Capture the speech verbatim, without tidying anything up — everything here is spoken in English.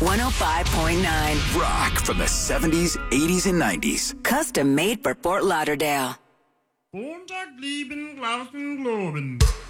one oh five point nine. Rock from the seventies, eighties, and nineties. Custom made for Fort Lauderdale. Montag, lieben, Glauben, Globen.